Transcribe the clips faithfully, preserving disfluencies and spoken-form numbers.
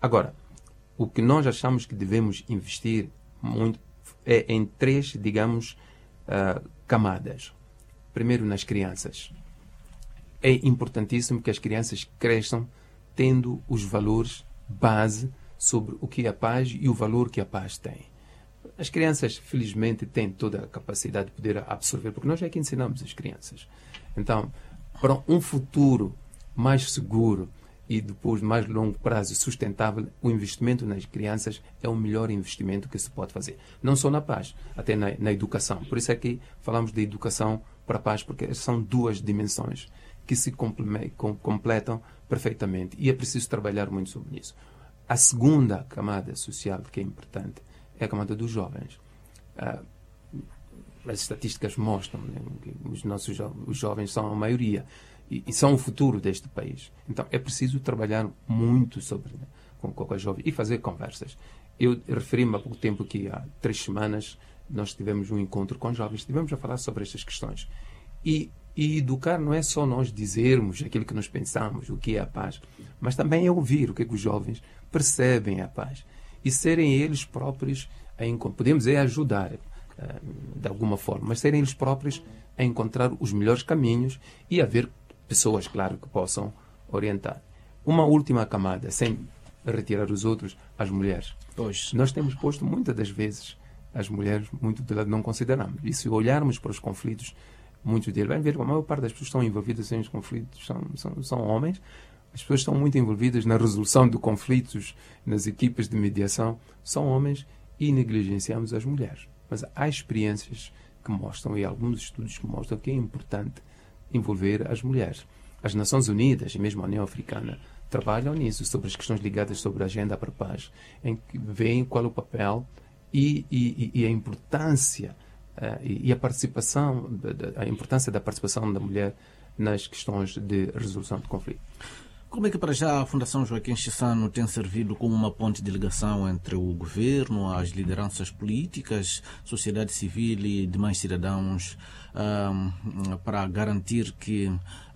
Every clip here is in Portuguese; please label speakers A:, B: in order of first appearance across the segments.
A: Agora, o que nós achamos que devemos investir muito é em três, digamos, uh, camadas. Primeiro, nas crianças. É importantíssimo que as crianças cresçam tendo os valores base sobre o que é a paz e o valor que a paz tem. As crianças, felizmente, têm toda a capacidade de poder absorver, porque nós é que ensinamos as crianças. Então, para um futuro mais seguro e depois mais longo prazo sustentável, o investimento nas crianças é o melhor investimento que se pode fazer. Não só na paz, até na, na educação. Por isso é que falamos de educação para a paz, porque são duas dimensões que se completam perfeitamente. E é preciso trabalhar muito sobre isso. A segunda camada social que é importante é a camada dos jovens. Ah, as estatísticas mostram, né, que os nossos jo- os jovens são a maioria e, e são o futuro deste país. Então é preciso trabalhar muito sobre, né, com, com os jovens e fazer conversas. Eu referi-me há pouco tempo que há três semanas nós tivemos um encontro com jovens, estivemos a falar sobre estas questões. E, e educar não é só nós dizermos aquilo que nós pensamos, o que é a paz, mas também é ouvir o que, é que os jovens percebem a paz. E serem eles próprios, a, podemos é ajudar uh, de alguma forma, mas serem eles próprios a encontrar os melhores caminhos e haver pessoas, claro, que possam orientar. Uma última camada, sem retirar os outros, as mulheres.
B: Pois.
A: Nós temos posto muitas das vezes as mulheres muito de lado, não consideramos. E se olharmos para os conflitos, muitos deles, vai ver que a maior parte das pessoas que estão envolvidas nos conflitos são, são, são homens. As pessoas estão muito envolvidas na resolução de conflitos, nas equipas de mediação, são homens e negligenciamos as mulheres. Mas há experiências que mostram, e alguns estudos que mostram que é importante envolver as mulheres. As Nações Unidas, e mesmo a União Africana, trabalham nisso, sobre as questões ligadas sobre a agenda para a paz, em que veem qual é o papel e, e, e a importância uh, e, e a participação, de, de, a importância da participação da mulher nas questões de resolução de conflito.
B: Como é que para já a Fundação Joaquim Chissano tem servido como uma ponte de ligação entre o governo, as lideranças políticas, sociedade civil e demais cidadãos um, para garantir que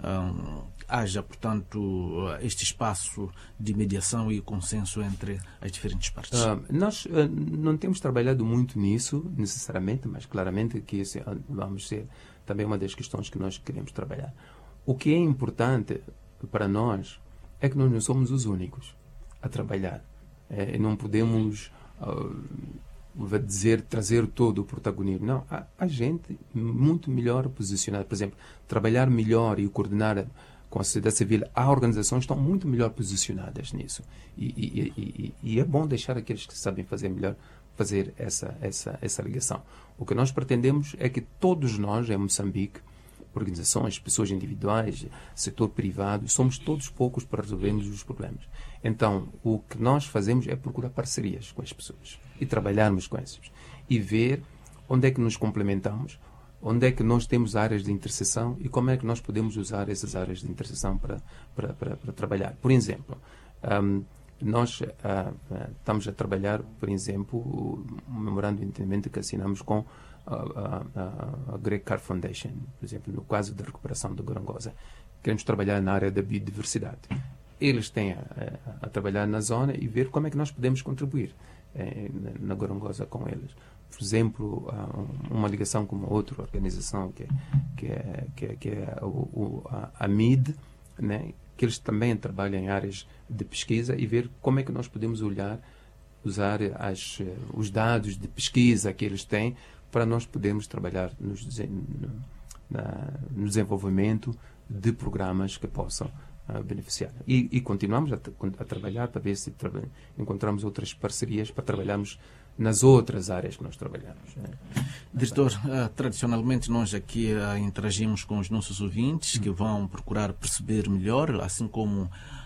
B: um, haja, portanto, este espaço de mediação e consenso entre as diferentes partes?
A: Uh, nós uh, não temos trabalhado muito nisso, necessariamente, mas claramente que esse vamos ser também uma das questões que nós queremos trabalhar. O que é importante para nós é que nós não somos os únicos a trabalhar. É, não podemos, uh, vou dizer, trazer todo o protagonismo. Não, há, há gente muito melhor posicionada. Por exemplo, trabalhar melhor e coordenar com a sociedade civil. Há organizações que estão muito melhor posicionadas nisso. E, e, e, e é bom deixar aqueles que sabem fazer melhor fazer essa, essa, essa ligação. O que nós pretendemos é que todos nós, em Moçambique, organizações, pessoas individuais, setor privado, somos todos poucos para resolvermos os problemas. Então, o que nós fazemos é procurar parcerias com as pessoas e trabalharmos com essas. E ver onde é que nos complementamos, onde é que nós temos áreas de interseção e como é que nós podemos usar essas áreas de interseção para, para, para, para trabalhar. Por exemplo, um, nós uh, uh, estamos a trabalhar, por exemplo, um memorando de entendimento que assinamos com a, a, a Greg Carr Foundation, por exemplo, no caso da recuperação da Gorongosa. Queremos trabalhar na área da biodiversidade. Eles têm a, a, a trabalhar na zona e ver como é que nós podemos contribuir eh, na, na Gorongosa com eles. Por exemplo, uma ligação com uma outra organização que é, que é, que é, que é o, o, a, a M I D, né, que eles também trabalham em áreas de pesquisa e ver como é que nós podemos olhar, usar as, os dados de pesquisa que eles têm para nós podermos trabalhar nos, no, na, no desenvolvimento de programas que possam uh, beneficiar. E, e continuamos a, a trabalhar para ver se tra encontramos outras parcerias para trabalharmos nas outras áreas que nós trabalhamos. Né?
B: Diretor, uh, tradicionalmente nós aqui uh, interagimos com os nossos ouvintes que vão procurar perceber melhor, assim como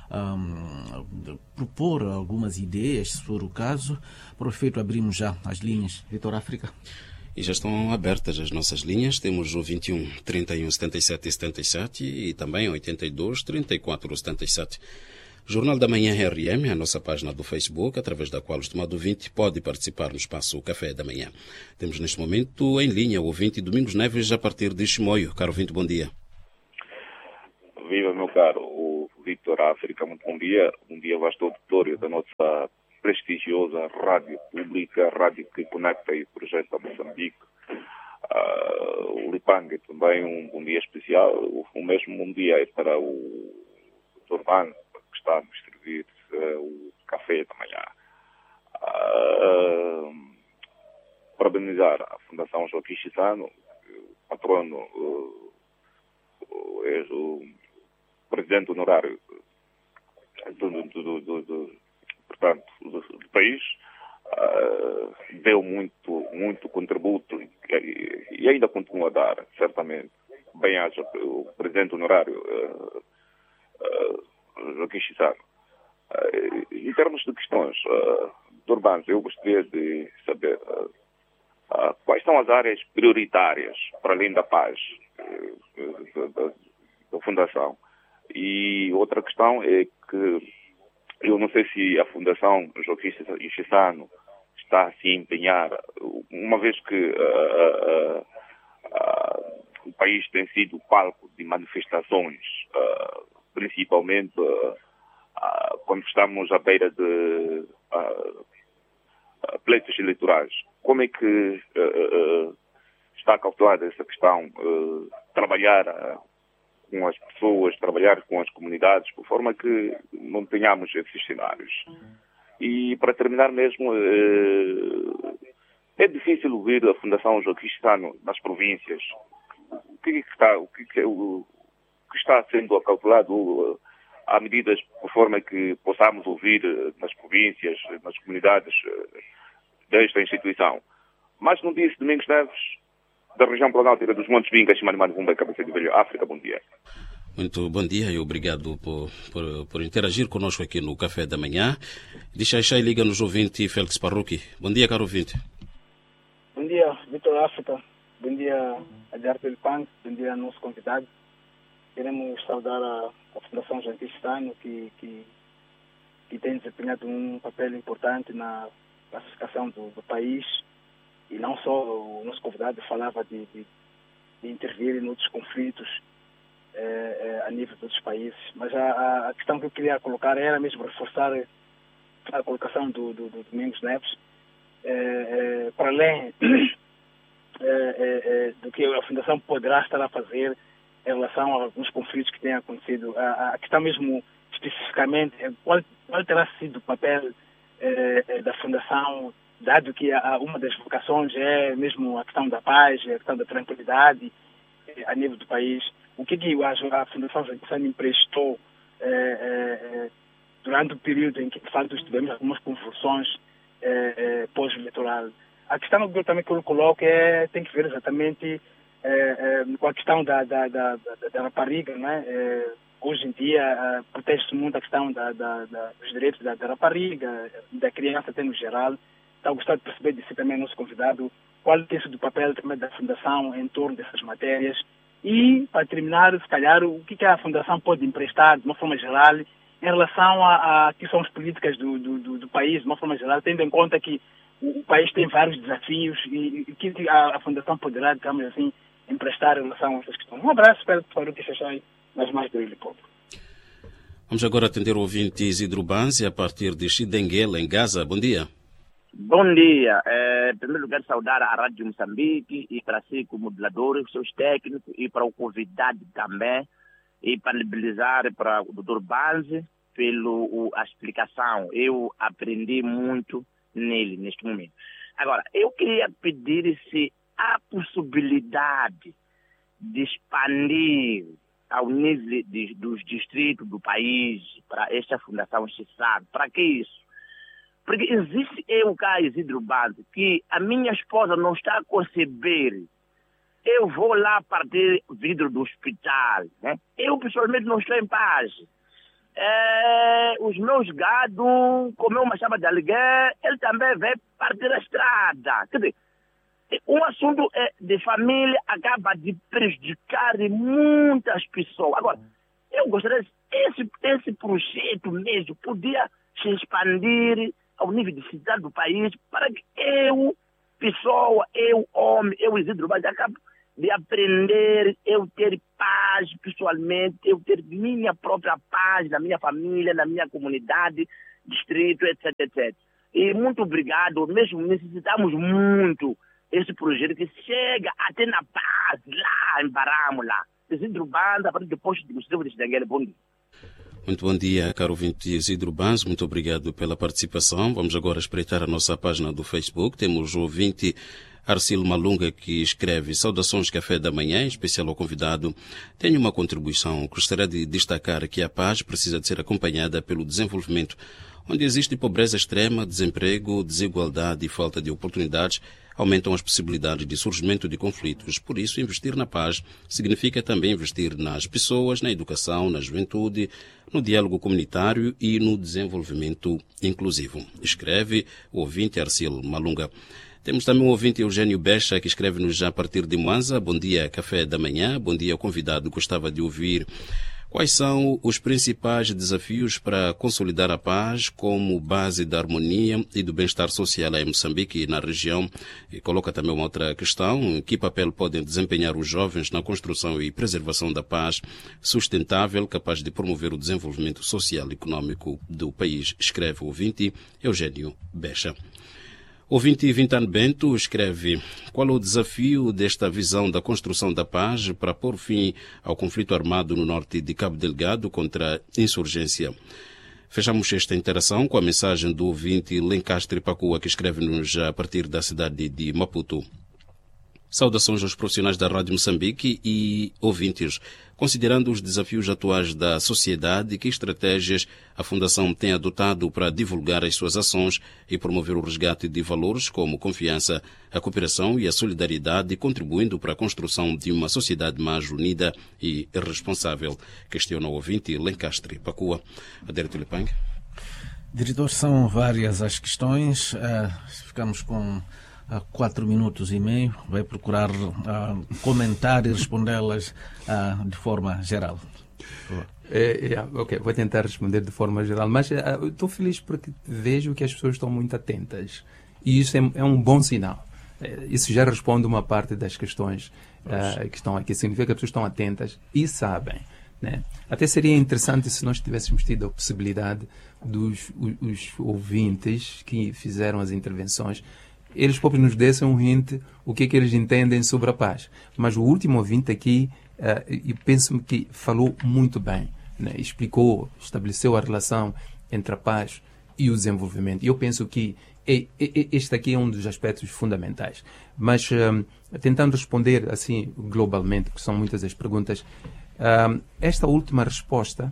B: um, propor algumas ideias, se for o caso. Para o efeito, abrimos já as linhas. Vitor África.
C: E já estão abertas as nossas linhas. Temos o vinte e um, trinta e um, setenta e sete, setenta e sete e também oitenta e dois, trinta e quatro, setenta e sete. Jornal da Manhã R M, a nossa página do Facebook, através da qual o estimado ouvinte pode participar no espaço Café da Manhã. Temos neste momento em linha o ouvinte Domingos Neves, a partir de Chimoio. Caro ouvinte, bom dia.
D: Viva, meu caro. O Vitor África, muito bom dia. Bom dia, vasto auditório da nossa prestigiosa rádio pública, rádio que conecta e projeta Moçambique. Uh, o Lipangue também um bom dia especial. O, o mesmo bom dia é para o doutor Ban, que está a distribuir uh, o café da manhã. Uh, parabenizar a Fundação Joaquim Chissano, patrono, uh, uh, o presidente honorário do, do, do, do, do, portanto, do, do país, uh, deu muito, muito contributo e, e ainda continua a dar, certamente. Bem haja o presidente honorário uh, uh, Joaquim Chissano. Uh, em termos de questões uh, de urbanos, eu gostaria de saber uh, uh, quais são as áreas prioritárias para além da paz uh, da, da Fundação. E outra questão é que eu não sei se a Fundação Joaquim Chissano está a se empenhar, uma vez que uh, uh, uh, o país tem sido palco de manifestações, uh, principalmente uh, uh, quando estamos à beira de uh, uh, pleitos eleitorais. Como é que uh, uh, está calculada essa questão? Uh, trabalhar uh, com as pessoas, trabalhar com as comunidades, por forma que não tenhamos esses cenários. E, para terminar mesmo, é difícil ouvir a Fundação Joaquim Chissano nas províncias. O que, está, o que, o que está sendo calculado? Há medidas por forma que possamos ouvir nas províncias, nas comunidades desta instituição. Mas não disse Domingos Neves, da região planáltica dos Montes Vingas, Chimanimani, Vumba, Cabeça de Velho, África. Bom dia.
C: Muito bom dia e obrigado por, por, por interagir conosco aqui no Café da Manhã. Deixa aí, liga nos ouvinte Félix Parruqui. Bom dia, caro ouvinte.
E: Bom dia, Vitor África. Bom dia, Adjarto Lipangue. Bom dia, nosso convidado. Queremos saudar a, a Fundação Joaquim Chissano, que, que, que tem desempenhado um papel importante na pacificação do, do país. E não só o nosso convidado falava de, de, de intervir em outros conflitos eh, eh, a nível de outros países, mas a, a questão que eu queria colocar era mesmo reforçar a colocação do, do, do Domingos Neves, eh, eh, para além eh, eh, do que a Fundação poderá estar a fazer em relação a alguns conflitos que têm acontecido. A, a questão mesmo especificamente, qual, qual terá sido o papel eh, da Fundação, dado que a, uma das vocações é mesmo a questão da paz, a questão da tranquilidade eh, a nível do país. O que, que a, a Fundação Joaquim Chissano emprestou eh, eh, durante o período em que, de fato, tivemos algumas convulsões eh, eh, pós-eleitoral? A questão que eu também coloco é, tem que ver exatamente eh, eh, com a questão da, da, da, da, da rapariga, né? Eh, hoje em dia eh, protege-se muito a questão da, da, da, dos direitos da, da rapariga, da criança até no geral. Então, gostava de perceber de si também, nosso convidado, qual tem sido o papel também da Fundação em torno dessas matérias. E, para terminar, se calhar, o que, que a Fundação pode emprestar, de uma forma geral, em relação a, a que são as políticas do, do, do, do país, de uma forma geral, tendo em conta que o, o país tem vários desafios e o que a, a Fundação poderá, digamos assim, emprestar em relação a essas questões. Um abraço, espero que o que fechar nas mais do Ilipopo.
C: Vamos agora atender o ouvinte Isidro Banzi, a partir de Chidenguela, em Gaza. Bom dia.
F: Bom dia. É, em primeiro lugar, saudar a Rádio Moçambique e para si, como modulador, os seus técnicos e para o convidado também, e parabenizar para o doutor Banzi pela explicação. Eu aprendi muito nele neste momento. Agora, eu queria pedir se há possibilidade de expandir ao nível de, dos distritos do país para esta Fundação Chissano. Para que isso? Porque existe eu cá, Isidro Banzi, que a minha esposa não está a conceber. Eu vou lá partir vidro do hospital, né? Eu pessoalmente não estou em paz. É, os meus gados, comeu uma chapa de aluguel, ele também vai partir a estrada. Quer dizer, um assunto de família acaba de prejudicar muitas pessoas. Agora, eu gostaria de esse, esse projeto mesmo podia se expandir ao nível de cidade do país, para que eu, pessoa, eu, homem, eu, Isidro Banzi, acabe de aprender eu ter paz pessoalmente, eu ter minha própria paz na minha família, na minha comunidade, distrito, etc, etcétera. E muito obrigado, mesmo necessitamos muito esse projeto que chega até na paz, lá em Barâmula. Isidro Banza, a partir do posto de Gustavo de Chidanguele. Bom dia.
C: Muito bom dia, caro ouvinte Isidro Banza, muito obrigado pela participação. Vamos agora espreitar a nossa página do Facebook. Temos o ouvinte Arcil Malunga, que escreve: saudações café da manhã, em especial ao convidado. Tenho uma contribuição. Gostaria de destacar que a paz precisa de ser acompanhada pelo desenvolvimento. Onde existe pobreza extrema, desemprego, desigualdade e falta de oportunidades, aumentam as possibilidades de surgimento de conflitos. Por isso, investir na paz significa também investir nas pessoas, na educação, na juventude, no diálogo comunitário e no desenvolvimento inclusivo. Escreve o ouvinte Arcil Malunga. Temos também o ouvinte Eugênio Becha, que escreve-nos já a partir de Mwanza. Bom dia, café da manhã. Bom dia ao convidado. Gostava de ouvir quais são os principais desafios para consolidar a paz como base da harmonia e do bem-estar social em Moçambique e na região. E coloca também uma outra questão: que papel podem desempenhar os jovens na construção e preservação da paz sustentável, capaz de promover o desenvolvimento social e econômico do país. Escreve o ouvinte Eugênio Becha. Ouvinte Vintano Bento escreve: qual é o desafio desta visão da construção da paz para pôr fim ao conflito armado no norte de Cabo Delgado contra a insurgência? Fechamos esta interação com a mensagem do ouvinte Lencastre Pacua, que escreve-nos a partir da cidade de Maputo. Saudações aos profissionais da Rádio Moçambique e ouvintes. Considerando os desafios atuais da sociedade, que estratégias a Fundação tem adotado para divulgar as suas ações e promover o resgate de valores como confiança, a cooperação e a solidariedade, contribuindo para a construção de uma sociedade mais unida e responsável? Questiona o ouvinte Lencastre Pacua. Adérito Lipang.
B: Diretor, são várias as questões. Uh, ficamos com há quatro minutos e meio. Vai procurar uh, comentar e respondê-las uh, de forma geral.
A: É, é, ok, vou tentar responder de forma geral, mas uh, estou feliz porque vejo que as pessoas estão muito atentas e isso é, é um bom sinal. É, isso já responde uma parte das questões uh, que estão aqui. Significa que as pessoas estão atentas e sabem, né? Até seria interessante se nós tivéssemos tido a possibilidade dos os, os ouvintes que fizeram as intervenções, eles próprios nos dessem um hint o que é que eles entendem sobre a paz. Mas o último ouvinte aqui, uh, eu penso que falou muito bem, né? Explicou, estabeleceu a relação entre a paz e o desenvolvimento. E eu penso que é, é, este aqui é um dos aspectos fundamentais. Mas, uh, tentando responder assim globalmente, que são muitas as perguntas, uh, esta última resposta,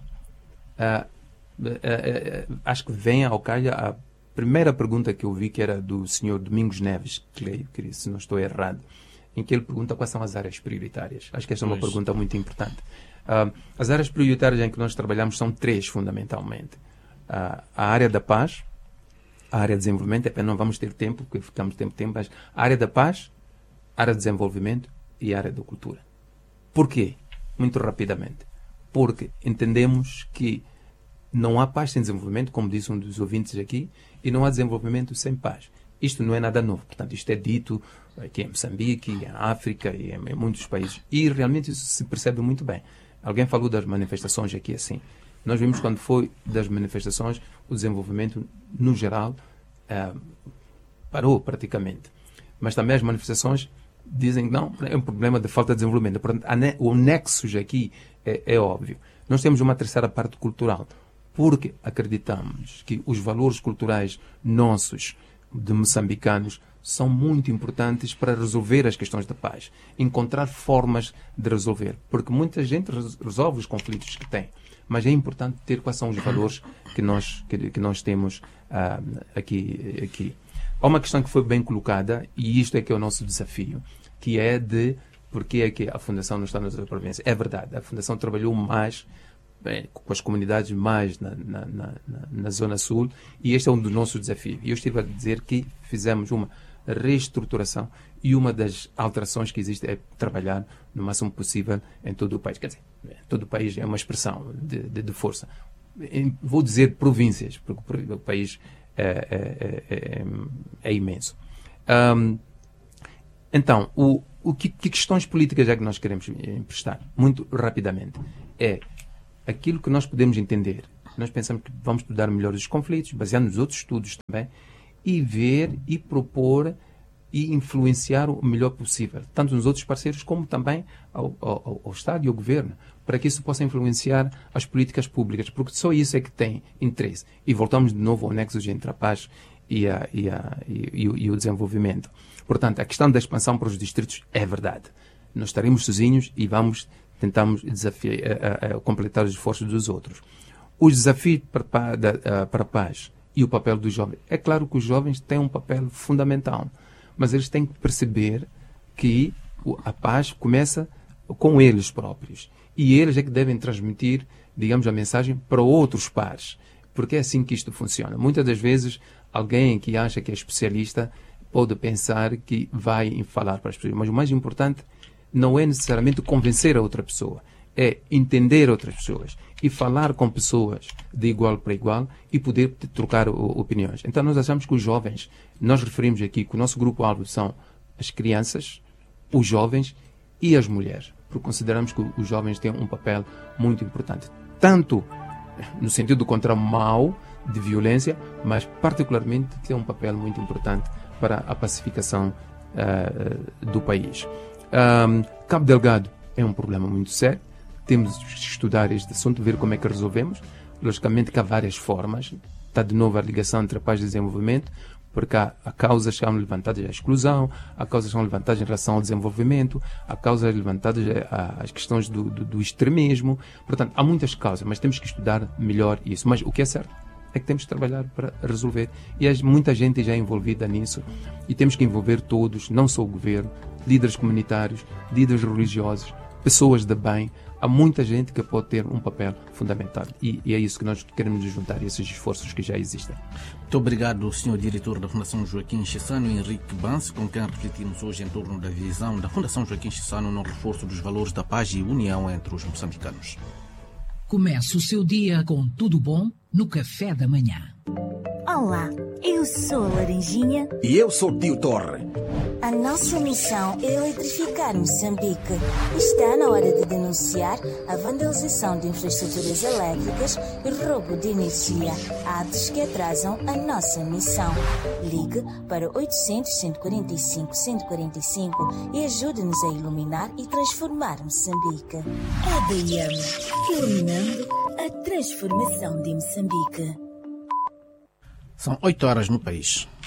A: uh, uh, uh, uh, acho que vem ao calho a primeira pergunta que eu vi, que era do senhor Domingos Neves, creio, que se não estou errado, em que ele pergunta quais são as áreas prioritárias. Acho que esta é uma pois. pergunta muito importante. Uh, as áreas prioritárias em que nós trabalhamos são três, fundamentalmente. Uh, a área da paz, a área de desenvolvimento, é, não vamos ter tempo, porque ficamos tempo, tempo, mas a área da paz, a área de desenvolvimento e a área da cultura. Porquê? Muito rapidamente. Porque entendemos que não há paz sem desenvolvimento, como disse um dos ouvintes aqui, e não há desenvolvimento sem paz. Isto não é nada novo. Portanto, isto é dito aqui em Moçambique, em África e em, em muitos países. E realmente isso se percebe muito bem. Alguém falou das manifestações aqui assim. Nós vimos quando foi das manifestações, o desenvolvimento, no geral, uh, parou praticamente. Mas também as manifestações dizem que não, é um problema de falta de desenvolvimento. Portanto, o nexo aqui é, é óbvio. Nós temos uma terceira parte cultural, porque acreditamos que os valores culturais nossos, de moçambicanos, são muito importantes para resolver as questões da paz. Encontrar formas de resolver. Porque muita gente resolve os conflitos que tem. Mas é importante ter quais são os valores que nós, que, que nós temos uh, aqui, aqui. Há uma questão que foi bem colocada, e isto é que é o nosso desafio, que é de porque é que a Fundação não está nas outras províncias. É verdade, a Fundação trabalhou mais bem, com as comunidades mais na, na, na, na Zona Sul, e este é um dos nossos desafios. E eu estive a dizer que fizemos uma reestruturação e uma das alterações que existe é trabalhar no máximo possível em todo o país. Quer dizer, todo o país é uma expressão de, de, de força. Vou dizer províncias, porque o país é, é, é, é, é imenso. Um, então, o, o que, que questões políticas é que nós queremos emprestar? Muito rapidamente. É aquilo que nós podemos entender. Nós pensamos que vamos estudar melhor os conflitos, baseado nos outros estudos também, e ver e propor e influenciar o melhor possível, tanto nos outros parceiros como também ao, ao, ao Estado e ao Governo, para que isso possa influenciar as políticas públicas, porque só isso é que tem interesse. E voltamos de novo ao nexo entre a paz e, a, e, a, e, e, e o desenvolvimento. Portanto, a questão da expansão para os distritos é verdade. Nós estaremos sozinhos e vamos tentarmos desafiar, a, a, a completar os esforços dos outros. Os desafios para, da, para a paz e o papel dos jovens. É claro que os jovens têm um papel fundamental, mas eles têm que perceber que a paz começa com eles próprios. E eles é que devem transmitir, digamos, a mensagem para outros pares. Porque é assim que isto funciona. Muitas das vezes, alguém que acha que é especialista pode pensar que vai falar para as pessoas. Mas o mais importante não é necessariamente convencer a outra pessoa. É entender outras pessoas e falar com pessoas de igual para igual e poder trocar opiniões. Então, nós achamos que os jovens, nós referimos aqui que o nosso grupo-alvo são as crianças, os jovens e as mulheres, porque consideramos que os jovens têm um papel muito importante, tanto no sentido contra o mal, de violência, mas particularmente tem um papel muito importante para a pacificação uh, do país. Um, Cabo Delgado é um problema muito sério. Temos que estudar este assunto, ver como é que resolvemos. Logicamente que há várias formas. Está de novo a ligação entre a paz e o desenvolvimento, porque há, há causas que são levantadas à exclusão, há causas que são levantadas em relação ao desenvolvimento, há causas levantadas às questões do, do, do extremismo. Portanto, há muitas causas, mas temos que estudar melhor isso. Mas o que é certo é que temos que trabalhar para resolver. E há muita gente já envolvida nisso. E temos que envolver todos, não só o governo, líderes comunitários, líderes religiosos, pessoas de bem. Há muita gente que pode ter um papel fundamental e, e é isso que nós queremos juntar, esses esforços que já existem.
B: Muito obrigado, senhor Diretor da Fundação Joaquim Chissano, Henrique Banse, com quem refletimos hoje em torno da visão da Fundação Joaquim Chissano no reforço dos valores da paz e união entre os moçambicanos.
G: Comece o seu dia com tudo bom no café da manhã.
H: Olá, eu sou a Laranjinha.
I: E eu sou o Tio Torre.
H: A nossa missão é eletrificar Moçambique. Está na hora de denunciar a vandalização de infraestruturas elétricas e roubo de energia, atos que atrasam a nossa missão. Ligue para oitocentos, cento e quarenta e cinco, cento e quarenta e cinco e ajude-nos a iluminar e transformar Moçambique. A D M, iluminando a transformação de Moçambique.
B: São oito horas no país.